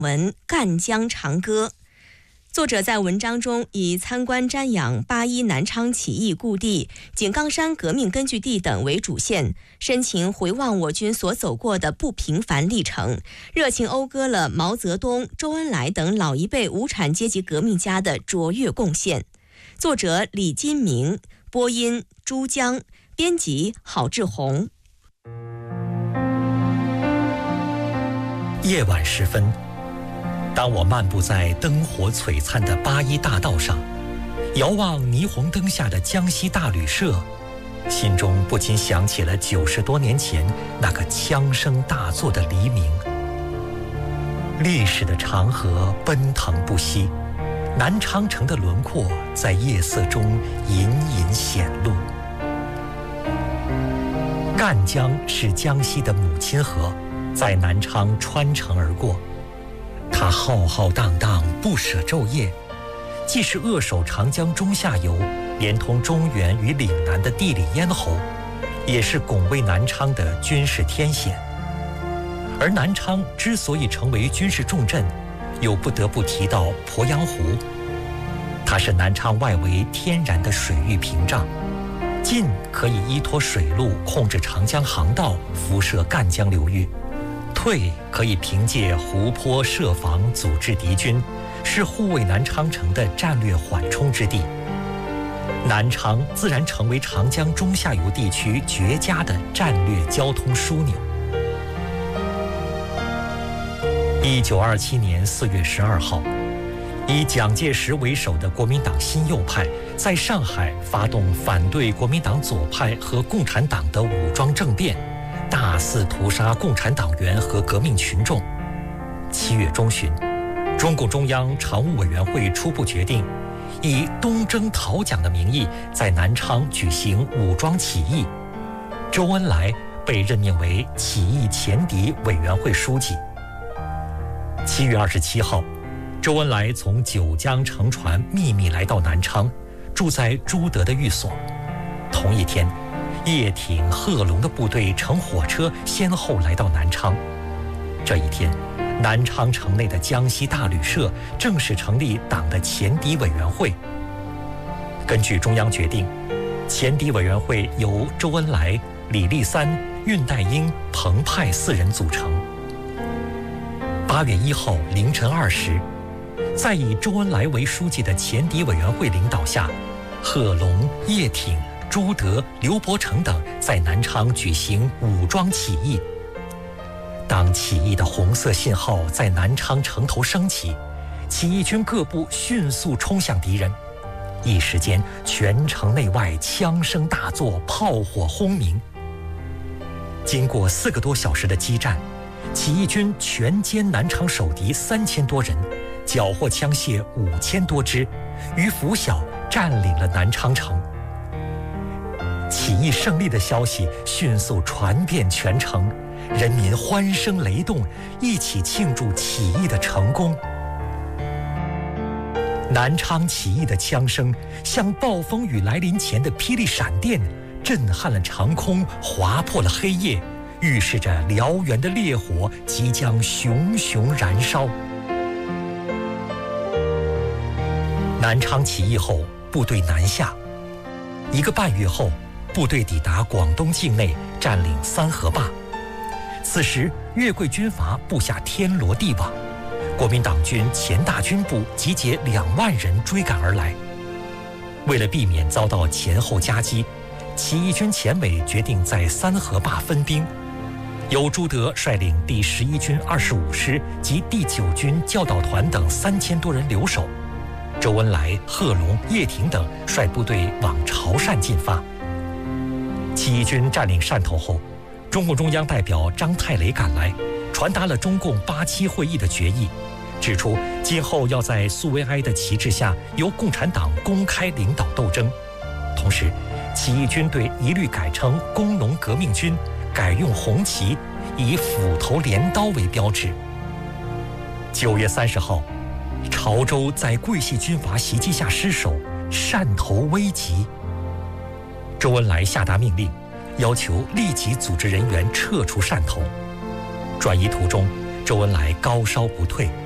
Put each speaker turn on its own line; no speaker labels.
文赣江长歌。作者在文章中以参观瞻仰81南昌起义故地、井冈山革命根据地等为主线，深情回望我军所走过的不平凡历程，热情讴歌了毛泽东、周恩来等老一辈无产阶级革命家的卓越贡献。作者李金明，播音朱江，编辑郝志宏。
夜晚时分，当我漫步在灯火璀璨的81大道上，遥望霓虹灯下的江西大旅社，心中不禁想起了90多年前那个枪声大作的黎明。历史的长河奔腾不息，南昌城的轮廓在夜色中隐隐显露。赣江是江西的母亲河，在南昌穿城而过。它浩浩荡荡，不舍昼夜，既是扼守长江中下游，连通中原与岭南的地理咽喉，也是拱卫南昌的军事天险。而南昌之所以成为军事重镇，又不得不提到鄱阳湖。它是南昌外围天然的水域屏障，近可以依托水路控制长江航道，辐射赣江流域；退可以凭借湖泊设防阻滞敌军，是护卫南昌城的战略缓冲之地。南昌自然成为长江中下游地区绝佳的战略交通枢纽。1927年4月12号，以蒋介石为首的国民党新右派在上海发动反对国民党左派和共产党的武装政变，大肆屠杀共产党员和革命群众。7月中旬，中共中央常务委员会初步决定，以东征讨蒋的名义在南昌举行武装起义。周恩来被任命为起义前敌委员会书记。7月27号，周恩来从九江乘船秘密来到南昌，住在朱德的寓所。同一天，叶挺、贺龙的部队乘火车先后来到南昌。这一天，南昌城内的江西大旅社正式成立党的前敌委员会。根据中央决定，前敌委员会由周恩来、李立三、恽代英、彭湃4人组成。8月1号凌晨2时，在以周恩来为书记的前敌委员会领导下，贺龙、叶挺、朱德、刘伯承等在南昌举行武装起义。当起义的红色信号在南昌城头升起，起义军各部迅速冲向敌人，一时间全城内外枪声大作，炮火轰鸣。经过4个多小时的激战，起义军全歼南昌守敌3000多人，缴获枪械5000多支，于拂晓占领了南昌城。起义胜利的消息迅速传遍全城，人民欢声雷动，一起庆祝起义的成功。南昌起义的枪声像暴风雨来临前的霹雳闪电，震撼了长空，划破了黑夜，预示着燎原的烈火即将熊熊燃烧。南昌起义后，部队南下。1个半月后，部队抵达广东境内，占领三河坝。此时，粤桂军阀布下天罗地网，国民党军前大军部集结2万人追赶而来。为了避免遭到前后夹击，起义军前委决定在三河坝分兵，由朱德率领第11军25师及第9军教导团等3000多人留守，周恩来、贺龙、叶挺等率部队往潮汕进发。起义军占领汕头后，中共中央代表张太雷赶来，传达了中共87会议的决议，指出今后要在苏维埃的旗帜下由共产党公开领导斗争。同时，起义军队一律改称工农革命军，改用红旗，以斧头镰刀为标志。9月30号，潮州在桂系军阀袭击下失守，汕头危急。周恩来下达命令，要求立即组织人员撤出汕头。转移途中，周恩来高烧不退，